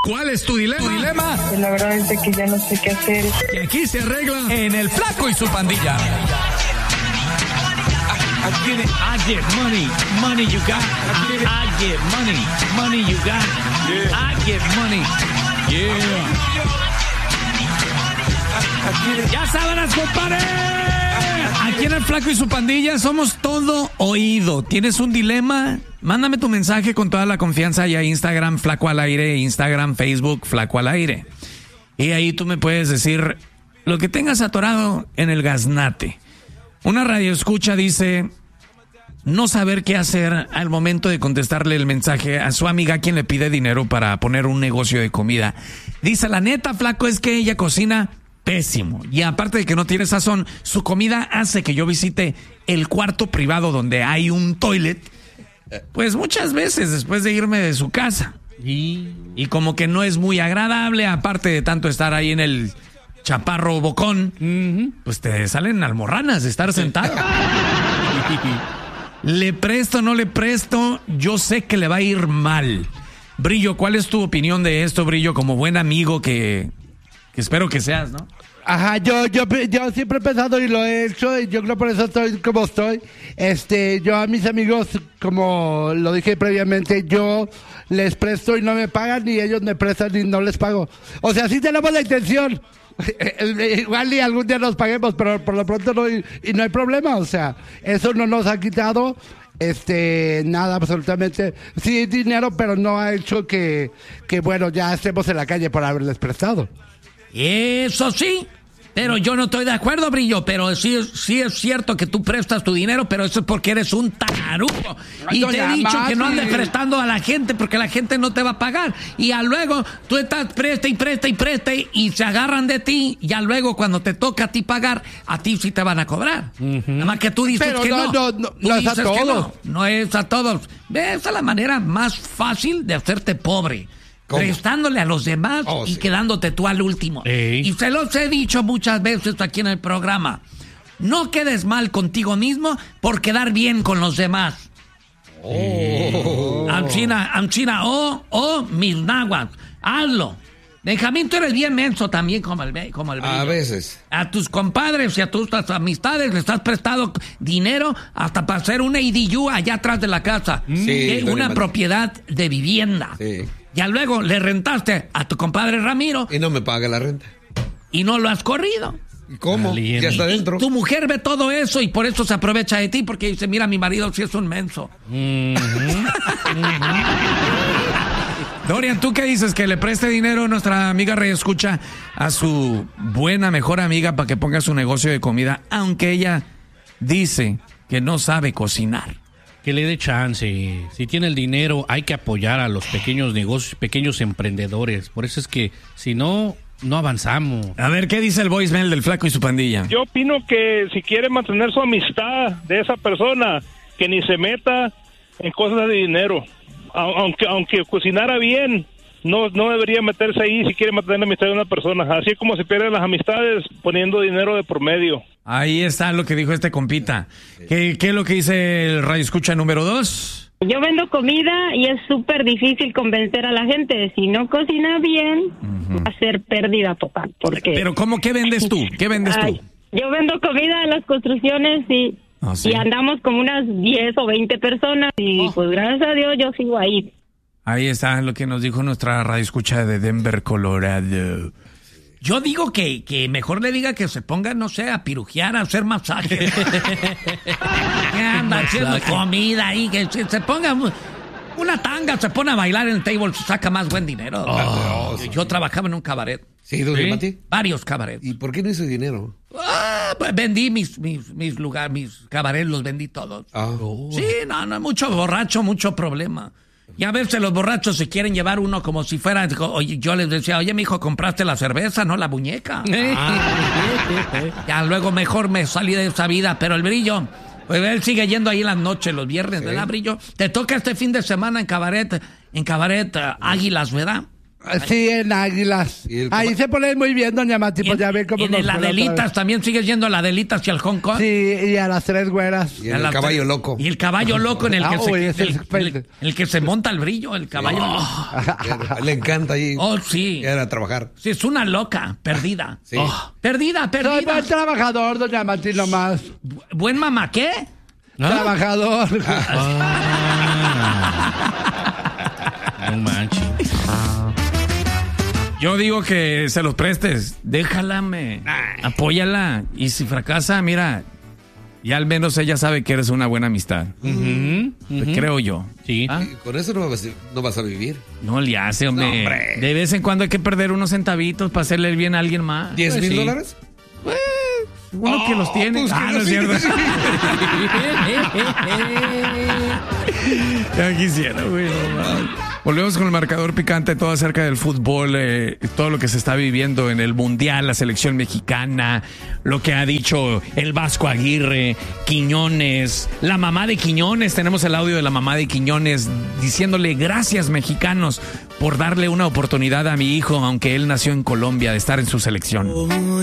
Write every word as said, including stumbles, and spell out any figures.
¿Cuál es tu dilema? ¿Tu dilema? Pues la verdad es de que ya no sé qué hacer. Que aquí se arregla en El Flaco y su pandilla. I get it. I get money. Money you got. I get, I get money. Money you got. Yeah. I get money. Yeah. Ya sabrás, compadre. Aquí en El Flaco y su pandilla somos todo oído. ¿Tienes un dilema? Mándame tu mensaje con toda la confianza allá a Instagram, Flaco al Aire, Instagram, Facebook, Flaco al Aire. Y ahí tú me puedes decir lo que tengas atorado en el gaznate. Una radioescucha dice no saber qué hacer al momento de contestarle el mensaje a su amiga quien le pide dinero para poner un negocio de comida. Dice, la neta, Flaco, es que ella cocina pésimo. Y aparte de que no tiene sazón, su comida hace que yo visite el cuarto privado donde hay un toilet, pues muchas veces después de irme de su casa. Y, y como que no es muy agradable, aparte de tanto estar ahí en el chaparro bocón, uh-huh. pues te salen almorranas de estar sentado. ¿Le presto o no le presto? Yo sé que le va a ir mal. Brillo, ¿cuál es tu opinión de esto, Brillo, como buen amigo que, que espero que seas, ¿no? Ajá, yo, yo, yo siempre he pensado y lo he hecho, y yo creo por eso estoy como estoy. Este, yo a mis amigos, como lo dije previamente, yo les presto y no me pagan, y ellos me prestan y no les pago. O sea, sí tenemos la intención. Igual y algún día nos paguemos, pero por lo pronto no, y, y no hay problema. O sea, eso no nos ha quitado este nada, absolutamente. Sí, dinero, pero no ha hecho que, que bueno, ya estemos en la calle por haberles prestado. Eso sí, pero yo no estoy de acuerdo, Brillo, pero sí, sí es cierto que tú prestas tu dinero, pero eso es porque eres un tarugo. Y no te he dicho más, que no andes prestando a la gente porque la gente no te va a pagar. Y ya luego tú estás presta y presta y presta y se agarran de ti. Y ya luego cuando te toca a ti pagar, a ti sí te van a cobrar. Uh-huh. Nada más que tú dices pero que no. no, no, no, tú no dices es a todos. que no. No es a todos. Esa es la manera más fácil de hacerte pobre. ¿Cómo? Prestándole a los demás oh, y sí. quedándote tú al último. Ey. Y se los he dicho muchas veces aquí en el programa. No quedes mal contigo mismo por quedar bien con los demás. Oh. Anchina, Anchina, oh, oh, mis naguas. Hazlo. Benjamín, tú eres bien menso también como el, como el A veces. A tus compadres y a tus amistades les has prestado dinero hasta para hacer una I D U allá atrás de la casa. Sí, una propiedad de vivienda. Sí. Ya luego le rentaste a tu compadre Ramiro. Y no me paga la renta. Y no lo has corrido. ¿Y cómo? Aliena. Ya está adentro. Tu mujer ve todo eso y por eso se aprovecha de ti, porque dice, mira, mi marido sí es un menso. Mm-hmm. Dorian, ¿tú qué dices? Que le preste dinero a nuestra amiga reescucha a su buena, mejor amiga para que ponga su negocio de comida, aunque ella dice que no sabe cocinar. Que le dé chance. Si tiene el dinero, hay que apoyar a los pequeños negocios, pequeños emprendedores. Por eso es que, si no, no avanzamos. A ver, ¿qué dice el voicemail del Flaco y su pandilla? Yo opino que si quiere mantener su amistad de esa persona, que ni se meta en cosas de dinero. Aunque, aunque cocinara bien, no, no debería meterse ahí si quiere mantener la amistad de una persona. Así como se pierden las amistades poniendo dinero de por medio. Ahí está lo que dijo este compita. ¿Qué, qué es lo que dice el radio escucha número dos? Yo vendo comida y es súper difícil convencer a la gente. Si no cocina bien, uh-huh. va a ser pérdida total. Porque... Pero ¿cómo? ¿Qué vendes tú? ¿Qué vendes Ay, tú? Yo vendo comida en las construcciones y, oh, ¿sí? y andamos como unas diez o veinte personas. Y oh. pues gracias a Dios yo sigo ahí. Ahí está lo que nos dijo nuestra radio escucha de Denver, Colorado. Yo digo que, que mejor le diga que se ponga, no sé, a pirujear, a hacer masaje. Que anda haciendo comida ahí, que se, se ponga una tanga, se pone a bailar en el table, se saca más buen dinero. Oh, yo, yo trabajaba en un cabaret. ¿Sí, don ¿Sí? Mati? Varios cabarets. ¿Y por qué no hizo dinero? Ah, pues vendí mis, mis, mis lugares, mis cabarets, los vendí todos. Oh. Sí, no, no, mucho borracho, mucho problema. Y a veces los borrachos se quieren llevar uno como si fuera... Oye, yo les decía, oye, mijo, compraste la cerveza, no la muñeca. Ah. Ya luego mejor me salí de esa vida, pero el Brillo, pues él sigue yendo ahí en las noches, los viernes, ¿sí? ¿Verdad, Brillo? Te toca este fin de semana en Cabaret, en Cabaret uh, Águilas, ¿verdad? Sí, en Águilas. Ahí se pone muy bien, doña Mati, pues ya ve cómo y en el Adelitas también sigues yendo a la Adelitas y al Hong Kong. Sí, y a las tres güeras. Y el caballo tre- loco. Y el caballo loco en el que, Ah, se, uy, ese el, es el- el que se monta el brillo, el caballo loco. Le encanta ahí. Oh, sí. Ir a trabajar. Sí, es una loca, perdida. Sí. Oh, perdida, Soy perdida. buen trabajador, doña Mati, nomás. ¿Buen mamá qué? Trabajador. No manches. Yo digo que se los prestes. Déjala, me. Apóyala. Y si fracasa, mira, ya al menos ella sabe que eres una buena amistad. Ujú, ujú. Creo yo. Sí. ¿Ah? Y con eso no vas, a, no vas a vivir. No le hace, hombre. No, hombre. De vez en cuando hay que perder unos centavitos para hacerle el bien a alguien más. ¿Diez Pues mil sí. dólares? Uno que los tiene. pues, Ah, que no es los- cierto. Ya quisiera, güey. No mames. Volvemos con el marcador picante, todo acerca del fútbol, eh, todo lo que se está viviendo en el Mundial, la selección mexicana, lo que ha dicho el Vasco Aguirre, Quiñones, la mamá de Quiñones. Tenemos el audio de la mamá de Quiñones diciéndole gracias, mexicanos, por darle una oportunidad a mi hijo, aunque él nació en Colombia, de estar en su selección.